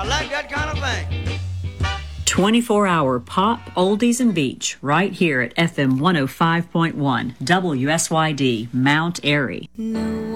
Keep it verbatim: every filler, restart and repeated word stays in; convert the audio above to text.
I like that kind of thing. twenty-four hour pop, oldies, and beach right here at F M one oh five point one W S Y D, Mount Airy. No